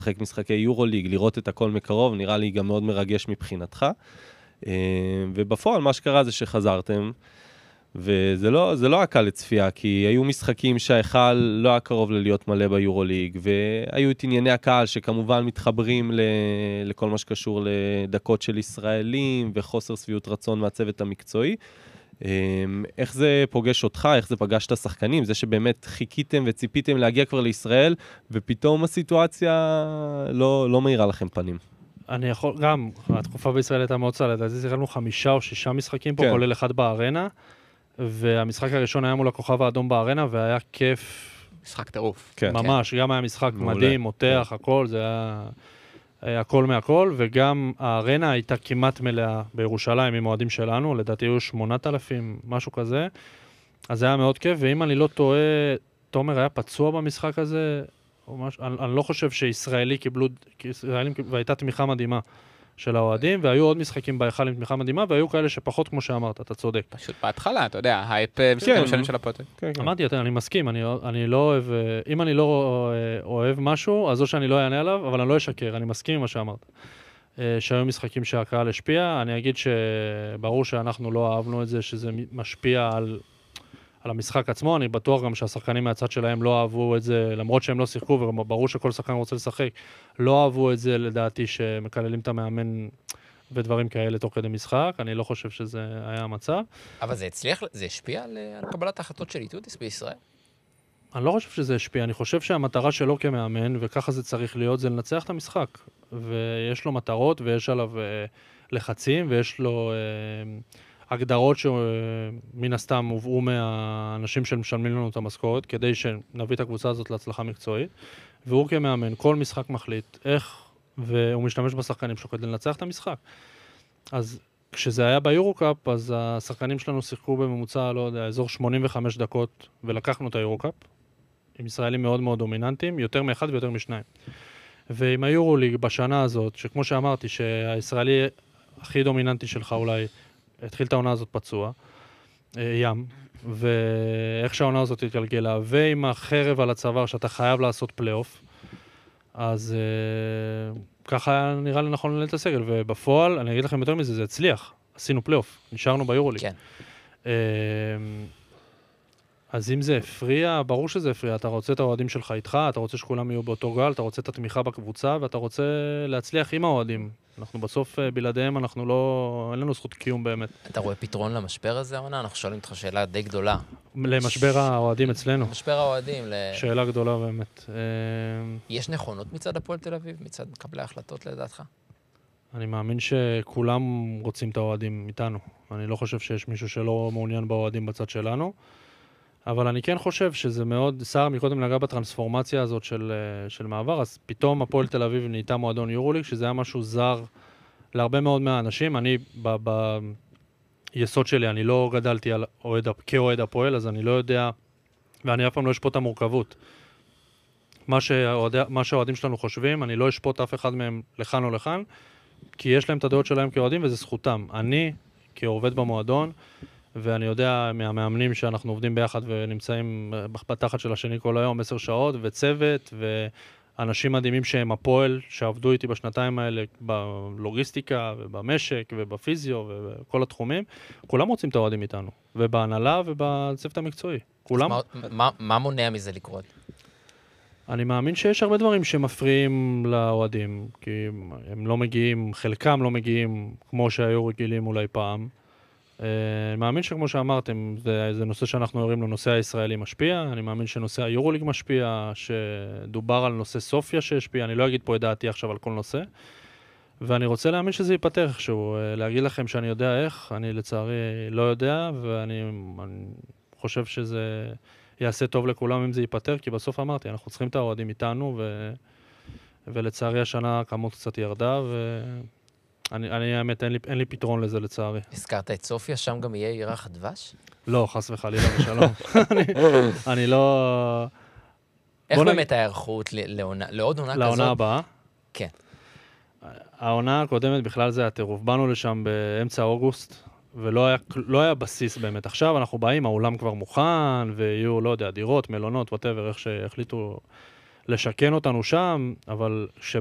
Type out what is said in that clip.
לשחק משחקי יורוליג, לראות את הכל מקרוב, נראה לי גם מאוד מרגש מבחינתך. ובפועל מה שקרה זה שחזרתם, וזה לא היה קל לצפייה, כי היו משחקים שההיכל לא היה קרוב ללהיות מלא ביורוליג, והיו את ענייני הקהל שכמובן מתחברים לכל מה שקשור לדקות של ישראלים, וחוסר שביעות רצון מהצוות המקצועי. איך זה פוגש אותך, איך זה פגש את השחקנים, זה שבאמת חיכיתם וציפיתם להגיע כבר לישראל, ופתאום הסיטואציה לא מאירה לכם פנים. אני יכול, גם, התקופה בישראל הייתה מאוד צלת, אז זיכרנו 5 או 6 משחקים פה, כן. כולל אחד בארנה, והמשחק הראשון היה מול הכוכב האדום בארנה, והיה כיף. משחק טירוף. כן. ממש, גם היה משחק מעולה. מדהים, מותח, הכל, זה היה הכל מהכל, וגם הארנה הייתה כמעט מלאה בירושלים עם מועדים שלנו, לדעתי היו 8,000, משהו כזה, אז זה היה מאוד כיף, ואם אני לא טועה, תומר היה פצוע במשחק הזה, אני לא חושב שישראלים קיבלו, והייתה תמיכה מדהימה של האוהדים, והיו עוד משחקים בהיכל עם תמיכה מדהימה, והיו כאלה שפחות כמו שאמרת, אתה צודק. פשוט בהתחלה, אתה יודע, הייפ משחקים שנים של הפוטר. אמרתי, אני מסכים, אני לא אוהב, אם אני לא אוהב משהו, אז או שאני לא אענה עליו, אבל אני לא אשקר, אני מסכים עם מה שאמרת. שהיו משחקים שהקהל השפיע, אני אגיד שברור שאנחנו לא אהבנו את זה, שזה משפיע על המשחק עצמו, אני בטוח גם שהשחקנים מהצד שלהם לא אהבו את זה, למרות שהם לא שיחקו, וברור שכל שחקן רוצה לשחק, לא אהבו את זה לדעתי שמקללים את המאמן ודברים כאלה תוך כדי משחק, אני לא חושב שזה היה המצב. אבל זה הצליח, זה השפיע על קבלת ההחלטות של איטודיס בישראל? אני לא חושב שזה השפיע, אני חושב שהמטרה שלו כמאמן, וככה זה צריך להיות, זה לנצח את המשחק. ויש לו מטרות, ויש עליו לחצים, ויש לו הגדרות שמן הסתם הובאו מהאנשים שמשלמים לנו את המשכורת, כדי שנביא את הקבוצה הזאת להצלחה מקצועית. והוא כמאמן, כל משחק מחליט איך, והוא משתמש בשחקנים שלו כדי לנצח את המשחק. אז כשזה היה ביורוקאפ, אז השחקנים שלנו שיחקו בממוצע, לא יודע, אזור 85 דקות, ולקחנו את היורוקאפ, עם ישראלים מאוד מאוד דומיננטיים, יותר מאחד ויותר משניים. ועם היורוליג בשנה הזאת, שכמו שאמרתי, שהישראלי הכי דומיננטי שלך אולי התחיל את העונה הזאת פצוע, ים, ואיך שהעונה הזאת התגלגלה, ועם החרב על הצוואר שאתה חייב לעשות פלייאוף, אז ככה היה נראה לי נכון לנהל את הסגל, ובפועל, אני אגיד לכם יותר מזה, זה הצליח, עשינו פלייאוף, נשארנו ביורוליג. כן. אז אם זה הפריע, ברור שזה הפריע, אתה רוצה את האוהדים שלך איתך, אתה רוצה שכולם יהיו באותו גל, אתה רוצה את התמיכה בקבוצה, ואתה רוצה להצליח עם האוהדים. אנחנו בסוף בלעדיהם, אין לנו זכות קיום באמת. אתה רואה פתרון למשבר הזה, עונה? אנחנו שואלים אותך שאלה די גדולה. למשבר האוהדים אצלנו. משבר האוהדים. שאלה גדולה באמת. יש נכונות מצד הפועל תל אביב, מצד מקבלי ההחלטות לדעתך? אני מאמין שכולם רוצים את האוהדים איתנו. אני לא חושב שיש מישהו שלא מעוניין באוהדים בצד שלנו. אבל אני כן חושב שזה מאוד, שר מקודם נגע בטרנספורמציה הזאת של מעבר, אז פתאום הפועל תל אביב נהייתה מועדון יורוליג, שזה היה משהו זר להרבה מאוד מהאנשים. אני, ביסוד שלי, אני לא גדלתי כאוהד הפועל, אז אני לא יודע, ואני אף פעם לא אשפוט את המורכבות. מה שהאוהדים שלנו חושבים, אני לא אשפוט אף אחד מהם לכאן או לכאן, כי יש להם את הדעות שלהם כאוהדים, וזה זכותם. אני, כעובד במועדון, ואני יודע מהמאמנים שאנחנו עובדים ביחד ונמצאים בתחת של השני כל היום 10 שעות, וצוות, ואנשים מדהימים שהם הפועל, שעבדו איתי בשנתיים האלה בלוגיסטיקה ובמשק ובפיזיו ובכל התחומים, כולם רוצים את האוהדים איתנו, ובהנהלה ובצוות המקצועי. כולם. מה מונע מזה לקרות? אני מאמין שיש הרבה דברים שמפריעים לאוהדים, כי הם לא מגיעים, חלקם לא מגיעים כמו שהיו רגילים אולי פעם. אני מאמין שכמו שאמרתם, זה נושא שאנחנו יורים לו, נושא הישראלי משפיע, אני מאמין שנושא היורוליג משפיע, שדובר על נושא סופיה שהשפיע, אני לא אגיד פה את דעתי עכשיו על כל נושא, ואני רוצה להאמין שזה ייפתר איכשהו, להגיד לכם שאני יודע איך, אני לצערי לא יודע, ואני חושב שזה יעשה טוב לכולם אם זה ייפתר, כי בסוף אמרתי, אנחנו צריכים את האוהדים איתנו, ולצערי השנה הכמות קצת ירדה, אני האמת, אין לי פתרון לזה לצערי. הזכרת את סופיה, שם גם יהיה ירח הדבש? לא, חס וחלילה ושלום. אני לא... איך באמת ההיערכות לעוד עונה כזאת? לעונה הבאה? כן. העונה הקודמת בכלל זה הטירוף. באנו לשם באמצע אוגוסט, ולא היה בסיס באמת. עכשיו אנחנו באים, האולם כבר מוכן, ויהיו, לא יודע, דירות, מלונות, whatever, איך שהחליטו לשכן אותנו שם, אבל